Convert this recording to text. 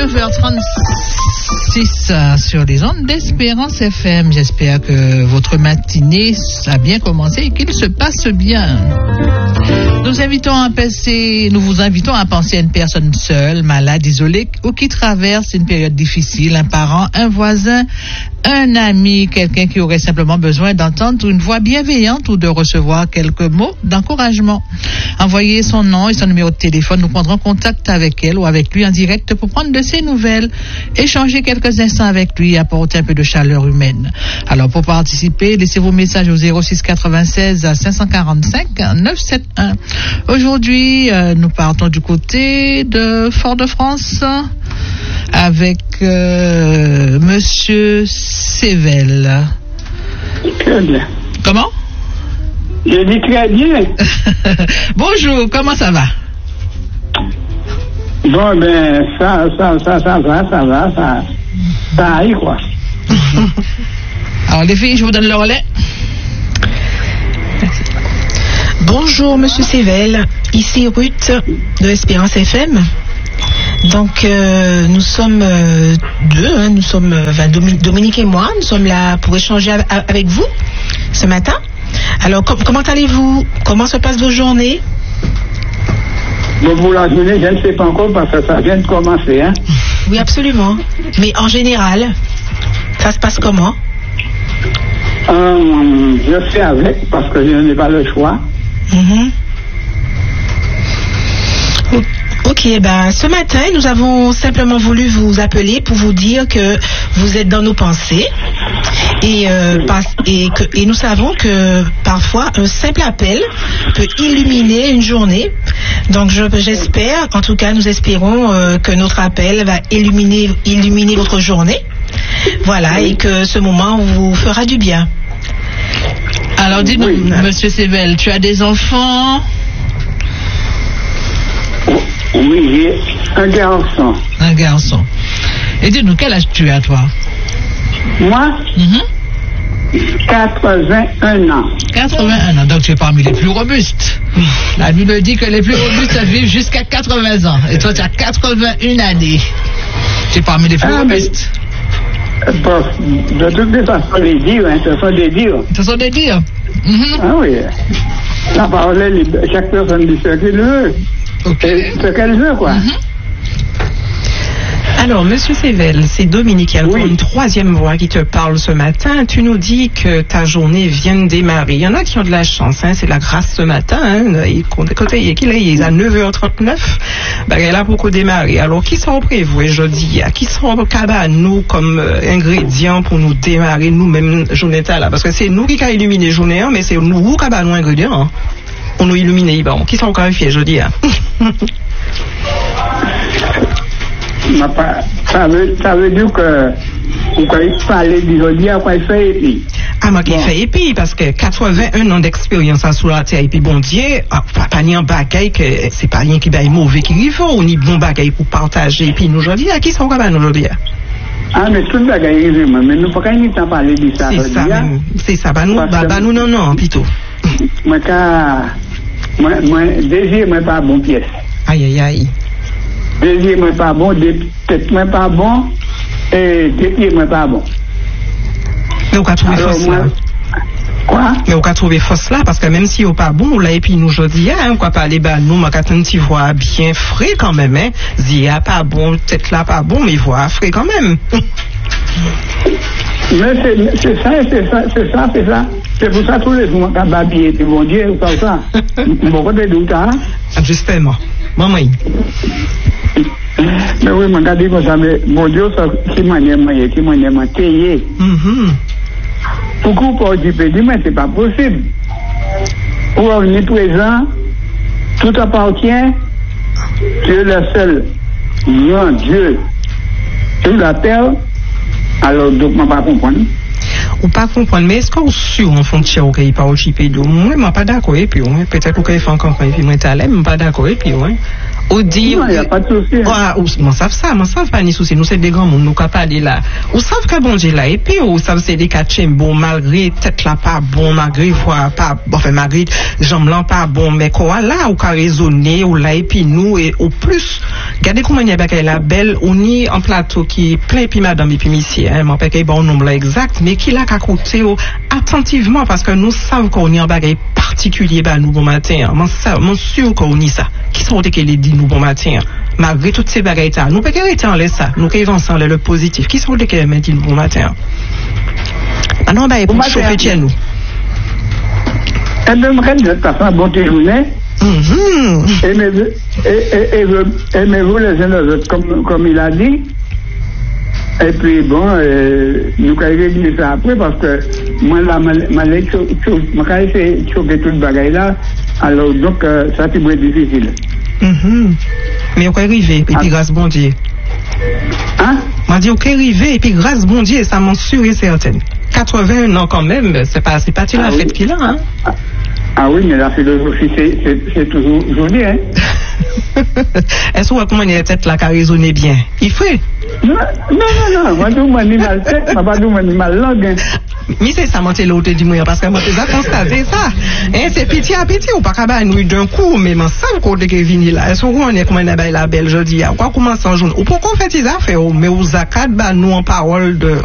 9h36 sur les ondes d'Espérance FM. J'espère que votre matinée a bien commencé et qu'il se passe bien. Nous vous invitons à penser à une personne seule, malade, isolée ou qui traverse une période difficile, un parent, un voisin, un ami, quelqu'un qui aurait simplement besoin d'entendre une voix bienveillante ou de recevoir quelques mots d'encouragement. Envoyez son nom et son numéro de téléphone. Nous prendrons contact avec elle ou avec lui en direct pour prendre de ses nouvelles, échanger quelques instants avec lui et apporter un peu de chaleur humaine. Alors, pour participer, laissez vos messages au 06 96 545 971. Aujourd'hui, nous partons du côté de Fort-de-France avec Monsieur Sével. Très bien. Comment? Je dis très bien. Bonjour, comment ça va? Bon, ben, ça aille, quoi. Alors, les filles, je vous donne le relais. Bonjour, Monsieur Sével. Ici Ruth de Espérance FM. Donc, nous sommes deux, nous sommes, Dominique et moi, nous sommes là pour échanger avec vous ce matin. Alors, comment allez-vous? Comment se passent vos journées? Bon, pour la journée, je ne sais pas encore parce que ça vient de commencer, hein? Oui, absolument. Mais en général, ça se passe comment? Je fais avec parce que je n'ai pas le choix. Ok, ben ce matin, nous avons simplement voulu vous appeler pour vous dire que vous êtes dans nos pensées et nous savons que parfois un simple appel peut illuminer une journée. Donc j'espère, en tout cas nous espérons que notre appel va illuminer votre journée. Voilà, et que ce moment vous fera du bien. Alors dis-nous, Monsieur Sével, tu as des enfants? Oui, j'ai un garçon. Un garçon. Et dis-nous, quel âge tu as, toi? Moi? 81 ans. 81 ans, donc tu es parmi les plus robustes. La Bible dit que les plus robustes vivent jusqu'à 80 ans. Et toi, tu as 81 années. Tu es parmi les plus robustes. Bon, de toutes les façons, les dires, hein, ce sont des dires. Ce sont des dires. Ah oui. La parole est libre. Chaque personne dit ce qu'elle veut. Okay. Ce qu'elle veut, quoi. Alors, Monsieur Sével, c'est Dominique, il y a une troisième voix qui te parle ce matin. Tu nous dis que ta journée vient de démarrer. Il y en a qui ont de la chance, hein, c'est la grâce ce matin. Hein. Il est à 9h39. Ben, elle a beaucoup démarré. Alors, qui sont prévus jeudi? Qui sont capables nous comme ingrédients pour nous démarrer nous-mêmes journée là? Parce que c'est nous qui avons illuminé la journée, mais c'est nous qui avons nos ingrédients. Hein, pour nous illuminer. Bon, qui sont qualifiés jeudi? Hein? Ça veut dire que vous pouvez parler d'aujourd'hui à quoi il fait épi. Ah, moi qui fait épi, parce que 81 ans d'expérience sur la terre, et puis bon Dieu, pas ni un bagaille que c'est pas rien qui va être mauvais qui il faut, ni bon bagaille pour partager, et puis nous aujourd'hui, à qui sont capables aujourd'hui? Ah, mais tout le bagaille, mais nous pas ni temps parler de ça. C'est ça, nous, non, plutôt. Moi, désir, moi, pas bon pièce. Aïe. Désir, moi, pas bon, tête, moi, pas bon, et des pieds, moi, pas bon. Mais on va trouver force là. Quoi? Mais on va trouver force là, parce que même si on pas bon, là, et puis nous, aujourd'hui, on va parler, nous, on va un petit voix bien frais quand même, hein. Zia pas bon, tête là pas bon, mais voix frais quand même. Mais c'est ça. C'est pour ça tous les jours qu'on va habiller, puis bon Dieu, comme ça. Beaucoup de doutes, hein? Justement. Maman. Mais oui, je me dis comme ça, mais mon Dieu, qui m'a payé. Pourquoi pas du pays, mais c'est pas possible. Pour revenir présent, tout appartient. Tu es le seul grand Dieu sur la terre. Alors, donc, je ne pas comprendre. Ou pas comprendre, mais est-ce qu'on est sûr en fond de chez qu'il pas au chipé d'eau? Moi, je ne suis pas d'accord, et puis, peut-être qu'il fait encore, et puis, moi, je ne suis pas d'accord, et puis, Ou dit, non, il n'y a pas de souci. Moi, savent pas ni souci. Nous, c'est des grands monde, nous, capables de là. Ou savent que bon Dieu là, et puis, ou savent c'est des catchés bon, malgré tête là pas bon, malgré voix pas, enfin, malgré jambes là pas bon, mais quoi là, ou qu'à raisonner, ou là, et puis nous, et au plus, regardez comment il y a la belle, on y en plateau qui est plein, et puis madame, et puis monsieur, hein, mon père, bon nombre là exact, mais qui l'a qu'à côté, attentivement, parce que nous savons qu'on y a un bagage particulier, bah, nous, bon matin, mon sûr qu'on y ça. Qui sont des qui les dit nous bon matin, malgré toutes ces bagailles là, nous peut arrêter en laisse ça, nous qui avançons le positif. Qui sont des qui les dit nous bon matin? Alors bah pour chauffer chez nous. Et même quand je passe un bon journée, aimez-vous les uns les autres comme il a dit. Et puis bon, nous allons régler ça après parce que moi là, je vais choquer toute bagaille là. Alors donc ça c'est très difficile. Mais on peut arriver et puis grâce bon Dieu. Hein? On dit on peut arriver et puis grâce bon Dieu, ça m'en sûr et certain. 81 ans quand même, c'est pas la fête qu'il a, hein? Ah oui, mais la philosophie c'est toujours aujourd'hui, hein? Est-ce que vous comment il est tête là qui a raisonné bien? Il fait? Non, moi je m'en mal tête, moi pas de mal langue. Mais c'est ça, moi c'est l'autre du moyen parce que moi j'ai constaté ça. Hein, c'est petit à petit ou pas qu'à nous d'un coup, mais moi ça qu'on est venu là. Est-ce qu'on est comment la belle jeudi? Quoi commence en journée? Ou pourquoi on fait des affaires? Mais aux acades nous en parole de